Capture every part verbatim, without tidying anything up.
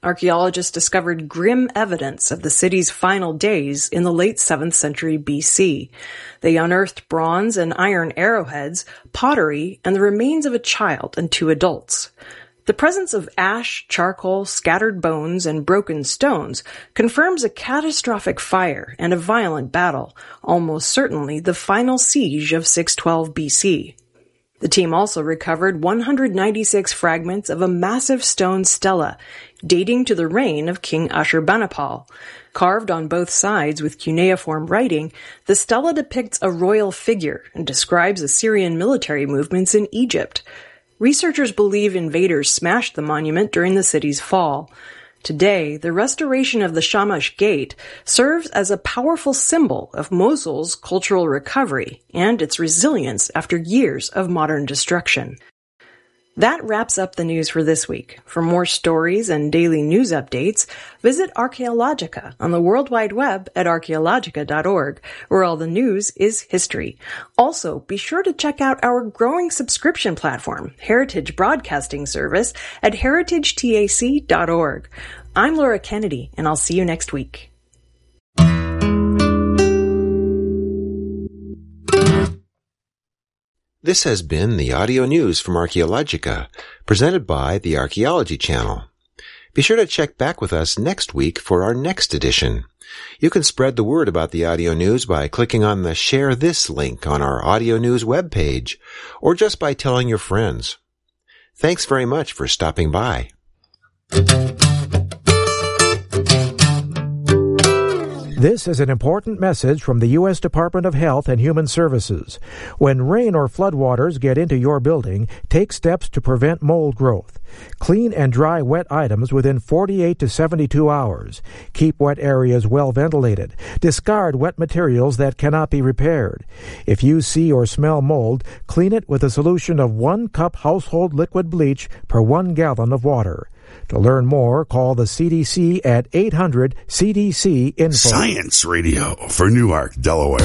Archaeologists discovered grim evidence of the city's final days in the late seventh century B C. They unearthed bronze and iron arrowheads, pottery, and the remains of a child and two adults. The presence of ash, charcoal, scattered bones, and broken stones confirms a catastrophic fire and a violent battle, almost certainly the final siege of six twelve B C. The team also recovered one hundred ninety-six fragments of a massive stone stela, dating to the reign of King Ashurbanipal. Carved on both sides with cuneiform writing, the stela depicts a royal figure and describes Assyrian military movements in Egypt. Researchers believe invaders smashed the monument during the city's fall. Today, the restoration of the Shamash Gate serves as a powerful symbol of Mosul's cultural recovery and its resilience after years of modern destruction. That wraps up the news for this week. For more stories and daily news updates, visit Archaeologica on the World Wide Web at archaeologica dot org, where all the news is history. Also, be sure to check out our growing subscription platform, Heritage Broadcasting Service, at heritage tac dot org. I'm Laura Kennedy, and I'll see you next week. This has been the audio news from Archaeologica, presented by the Archaeology Channel. Be sure to check back with us next week for our next edition. You can spread the word about the audio news by clicking on the Share This link on our audio news webpage, or just by telling your friends. Thanks very much for stopping by. This is an important message from the U S Department of Health and Human Services. When rain or floodwaters get into your building, take steps to prevent mold growth. Clean and dry wet items within forty-eight to seventy-two hours. Keep wet areas well ventilated. Discard wet materials that cannot be repaired. If you see or smell mold, clean it with a solution of one cup household liquid bleach per one gallon of water. To learn more, call the C D C at eight hundred C D C info. Science Radio for Newark, Delaware.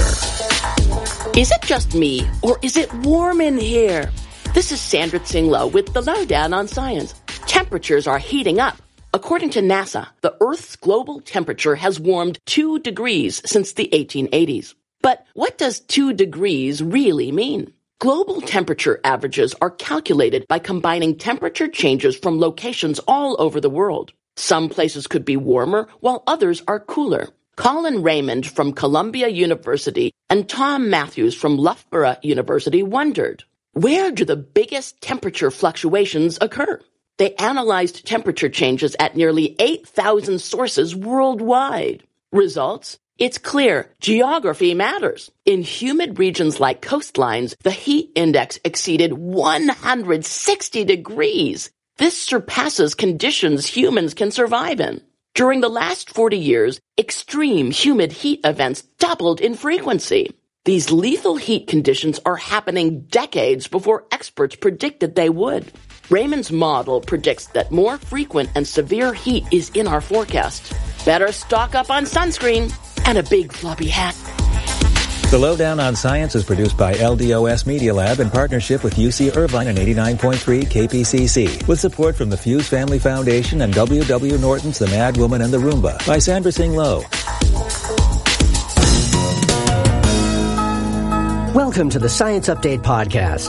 Is it just me, or is it warm in here? This is Sandra Tsinglow with the Lowdown on Science. Temperatures are heating up. According to NASA, the Earth's global temperature has warmed two degrees since the eighteen eighties. But what does two degrees really mean? Global temperature averages are calculated by combining temperature changes from locations all over the world. Some places could be warmer, while others are cooler. Colin Raymond from Columbia University and Tom Matthews from Loughborough University wondered, where do the biggest temperature fluctuations occur? They analyzed temperature changes at nearly eight thousand sources worldwide. Results? It's clear geography matters. In humid regions like coastlines, the heat index exceeded one hundred sixty degrees. This surpasses conditions humans can survive in. During the last forty years, extreme humid heat events doubled in frequency. These lethal heat conditions are happening decades before experts predicted they would. Raymond's model predicts that more frequent and severe heat is in our forecast. Better stock up on sunscreen and a big floppy hat. The Lowdown on Science is produced by L D O S Media Lab in partnership with U C Irvine and eighty-nine point three K P C C, with support from the Fuse Family Foundation and W W Norton's The Mad Woman and the Roomba by Sandra Tsinglow. Welcome to the Science Update Podcast.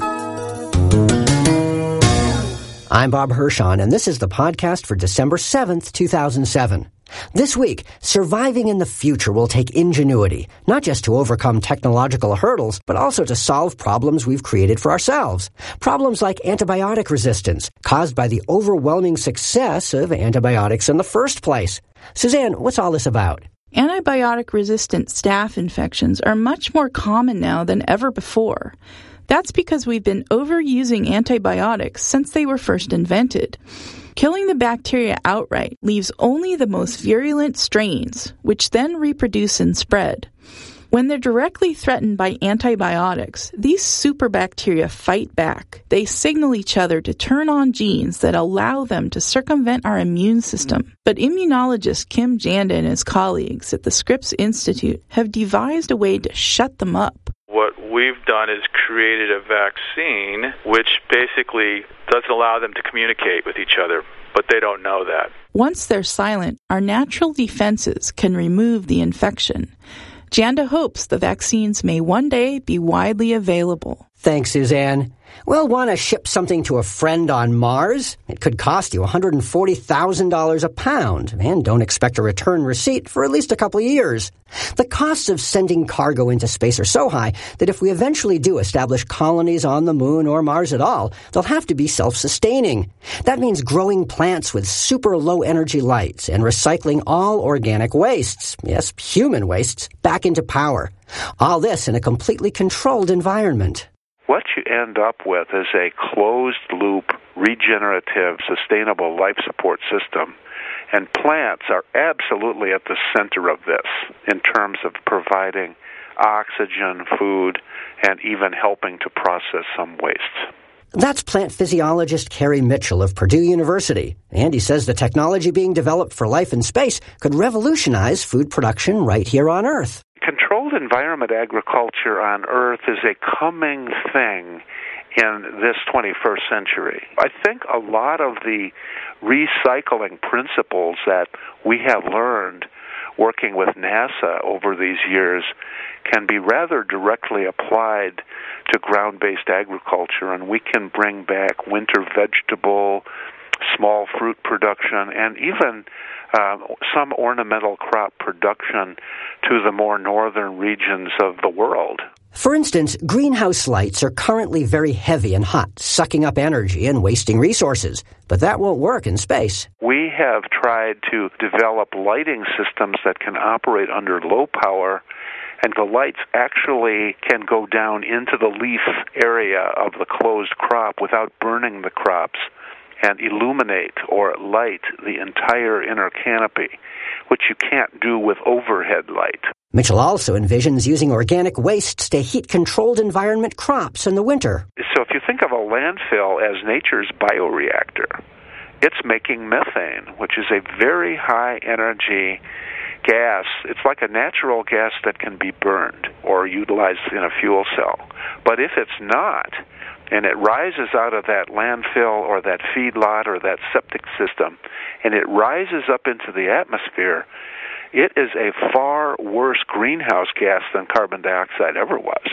I'm Bob Hirschon, and this is the podcast for December seventh, two thousand seven. This week, surviving in the future will take ingenuity, not just to overcome technological hurdles, but also to solve problems we've created for ourselves. Problems like antibiotic resistance, caused by the overwhelming success of antibiotics in the first place. Suzanne, what's all this about? Antibiotic-resistant staph infections are much more common now than ever before. That's because we've been overusing antibiotics since they were first invented. Killing the bacteria outright leaves only the most virulent strains, which then reproduce and spread. When they're directly threatened by antibiotics, these superbacteria fight back. They signal each other to turn on genes that allow them to circumvent our immune system. But immunologist Kim Janda and his colleagues at the Scripps Institute have devised a way to shut them up. What we've done is created a vaccine which basically doesn't allow them to communicate with each other, but they don't know that. Once they're silent, our natural defenses can remove the infection. Janda hopes the vaccines may one day be widely available. Thanks, Suzanne. Well, want to ship something to a friend on Mars? It could cost you one hundred forty thousand dollars a pound, and don't expect a return receipt for at least a couple of years. The costs of sending cargo into space are so high that if we eventually do establish colonies on the Moon or Mars at all, they'll have to be self-sustaining. That means growing plants with super low-energy lights and recycling all organic wastes, yes, human wastes, back into power. All this in a completely controlled environment. What you end up with is a closed-loop, regenerative, sustainable life support system. And plants are absolutely at the center of this in terms of providing oxygen, food, and even helping to process some wastes. That's plant physiologist Carrie Mitchell of Purdue University. And he says the technology being developed for life in space could revolutionize food production right here on Earth. Controlled environment agriculture on Earth is a coming thing in this twenty-first century. I think a lot of the recycling principles that we have learned working with NASA over these years can be rather directly applied to ground-based agriculture, and we can bring back winter vegetable, small fruit production, and even uh, some ornamental crop production to the more northern regions of the world. For instance, greenhouse lights are currently very heavy and hot, sucking up energy and wasting resources. But that won't work in space. We have tried to develop lighting systems that can operate under low power, and the lights actually can go down into the leaf area of the closed crop without burning the crops, and illuminate or light the entire inner canopy, which you can't do with overhead light. Mitchell also envisions using organic wastes to heat controlled environment crops in the winter. So if you think of a landfill as nature's bioreactor, it's making methane, which is a very high energy gas. It's like a natural gas that can be burned or utilized in a fuel cell. But if it's not, and it rises out of that landfill or that feedlot or that septic system, and it rises up into the atmosphere, it is a far worse greenhouse gas than carbon dioxide ever was.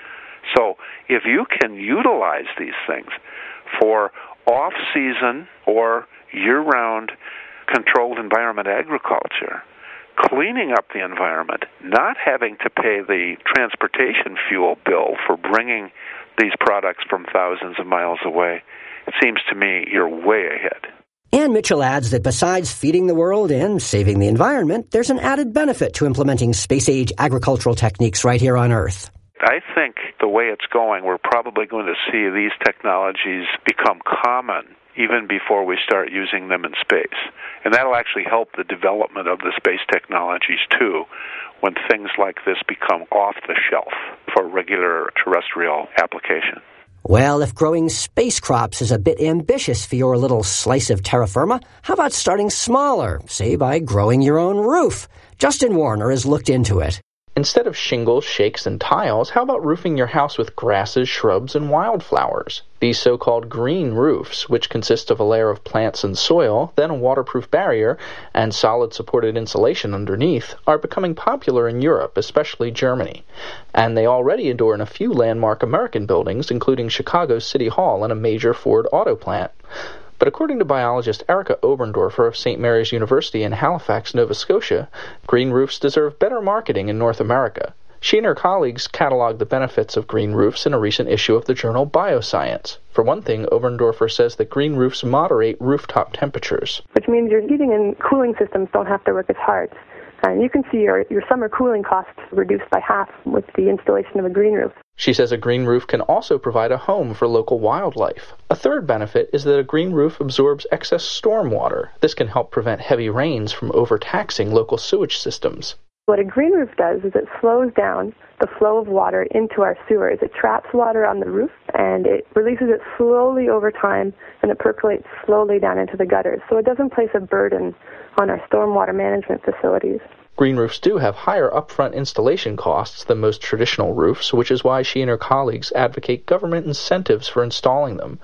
So if you can utilize these things for off-season or year-round controlled environment agriculture, cleaning up the environment, not having to pay the transportation fuel bill for bringing these products from thousands of miles away, it seems to me you're way ahead. And Mitchell adds that besides feeding the world and saving the environment, there's an added benefit to implementing space-age agricultural techniques right here on Earth. I think the way it's going, we're probably going to see these technologies become common even before we start using them in space. And that'll actually help the development of the space technologies, too, when things like this become off the shelf for regular terrestrial application. Well, if growing space crops is a bit ambitious for your little slice of terra firma, how about starting smaller, say by growing your own roof? Justin Warner has looked into it. Instead of shingles, shakes, and tiles, how about roofing your house with grasses, shrubs, and wildflowers? These so-called green roofs, which consist of a layer of plants and soil, then a waterproof barrier, and solid supported insulation underneath, are becoming popular in Europe, especially Germany. And they already adorn a few landmark American buildings, including Chicago's City Hall and a major Ford auto plant. But according to biologist Erika Oberndorfer of Saint Mary's University in Halifax, Nova Scotia, green roofs deserve better marketing in North America. She and her colleagues cataloged the benefits of green roofs in a recent issue of the journal Bioscience. For one thing, Oberndorfer says that green roofs moderate rooftop temperatures. Which means your heating and cooling systems don't have to work as hard. And you can see your, your summer cooling costs reduced by half with the installation of a green roof. She says a green roof can also provide a home for local wildlife. A third benefit is that a green roof absorbs excess storm water. This can help prevent heavy rains from overtaxing local sewage systems. What a green roof does is it slows down the flow of water into our sewers. It traps water on the roof, and it releases it slowly over time, and it percolates slowly down into the gutters. So it doesn't place a burden on our stormwater management facilities. Green roofs do have higher upfront installation costs than most traditional roofs, which is why she and her colleagues advocate government incentives for installing them.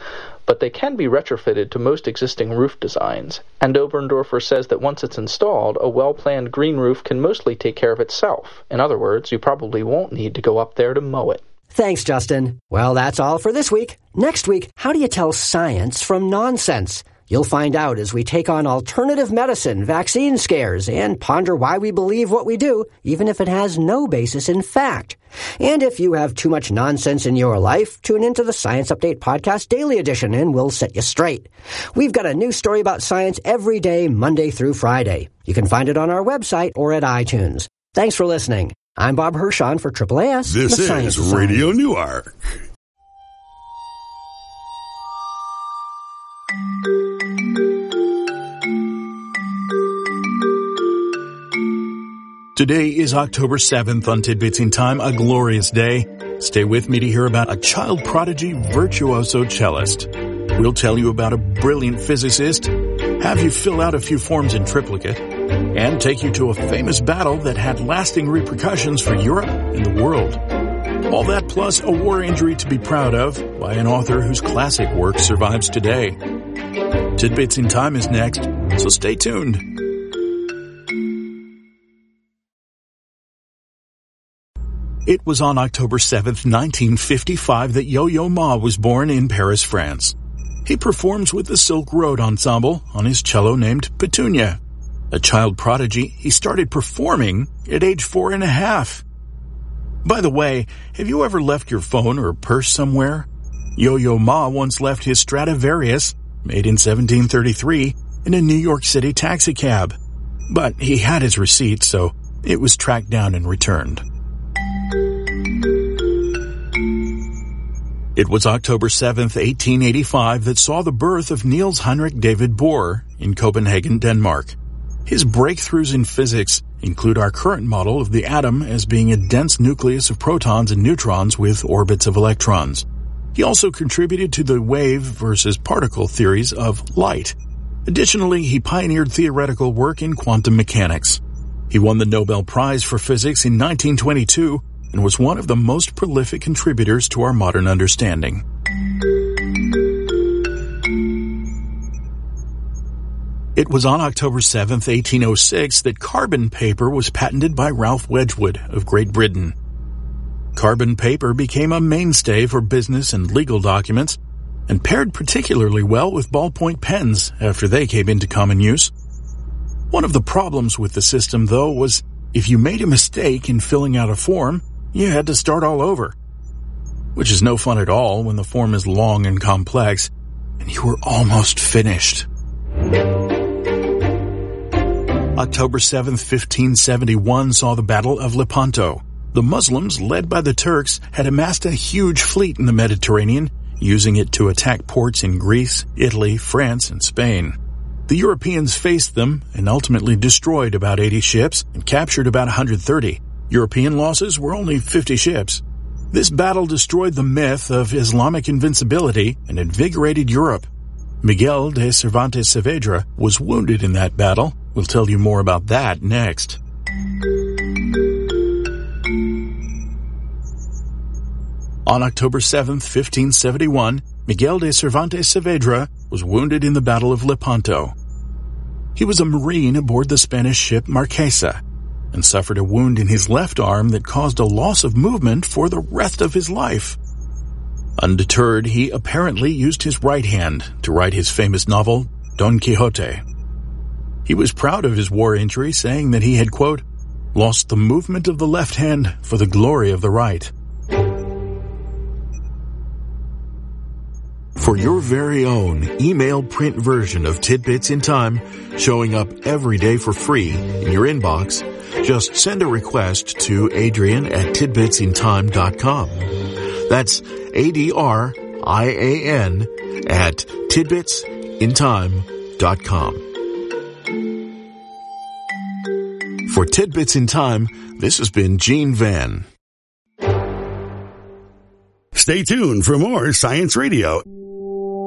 but they can be retrofitted to most existing roof designs, and Oberndorfer says that once it's installed, a well-planned green roof can mostly take care of itself. In other words, you probably won't need to go up there to mow it. Thanks, Justin. Well, that's all for this week. Next week, how do you tell science from nonsense? You'll find out as we take on alternative medicine, vaccine scares, and ponder why we believe what we do, even if it has no basis in fact. And if you have too much nonsense in your life, tune into the Science Update Podcast Daily Edition, and we'll set you straight. We've got a new story about science every day, Monday through Friday. You can find it on our website or at iTunes. Thanks for listening. I'm Bob Hirschon for Triple A S. This is Radio Newark. Today is October seventh on Tidbits in Time, a glorious day. Stay with me to hear about a child prodigy virtuoso cellist. We'll tell you about a brilliant physicist, have you fill out a few forms in triplicate, and take you to a famous battle that had lasting repercussions for Europe and the world. All that plus a war injury to be proud of by an author whose classic work survives today. Tidbits in Time is next, so stay tuned. It was on October seventh, nineteen fifty-five that Yo-Yo Ma was born in Paris, France. He performs with the Silk Road Ensemble on his cello named Petunia. A child prodigy, he started performing at age four and a half. By the way, have you ever left your phone or purse somewhere? Yo-Yo Ma once left his Stradivarius, made in seventeen thirty-three, in a New York City taxicab. But he had his receipt, so it was tracked down and returned. It was October seventh, eighteen eighty-five that saw the birth of Niels Henrik David Bohr in Copenhagen, Denmark. His breakthroughs in physics include our current model of the atom as being a dense nucleus of protons and neutrons with orbits of electrons. He also contributed to the wave versus particle theories of light. Additionally, he pioneered theoretical work in quantum mechanics. He won the Nobel Prize for Physics in nineteen twenty-two and was one of the most prolific contributors to our modern understanding. It was on October seventh, eighteen oh six that carbon paper was patented by Ralph Wedgwood of Great Britain. Carbon paper became a mainstay for business and legal documents and paired particularly well with ballpoint pens after they came into common use. One of the problems with the system, though, was if you made a mistake in filling out a form, you had to start all over, which is no fun at all when the form is long and complex and you were almost finished. October seventh, fifteen seventy-one saw the Battle of Lepanto. The Muslims, led by the Turks, had amassed a huge fleet in the Mediterranean, using it to attack ports in Greece, Italy, France, and Spain. The Europeans faced them and ultimately destroyed about eighty ships and captured about one hundred thirty. European losses were only fifty ships. This battle destroyed the myth of Islamic invincibility and invigorated Europe. Miguel de Cervantes Saavedra was wounded in that battle. We'll tell you more about that next. On October seventh, fifteen seventy-one, Miguel de Cervantes Saavedra was wounded in the Battle of Lepanto. He was a Marine aboard the Spanish ship Marquesa and suffered a wound in his left arm that caused a loss of movement for the rest of his life. Undeterred, he apparently used his right hand to write his famous novel, Don Quixote. He was proud of his war injury, saying that he had, quote, lost the movement of the left hand for the glory of the right. For your very own email print version of Tidbits in Time, showing up every day for free in your inbox, just send a request to Adrian at tidbits in time dot com. That's A D R I A N at tidbits in time dot com. For Tidbits in Time, this has been Gene Van. Stay tuned for more Science Radio.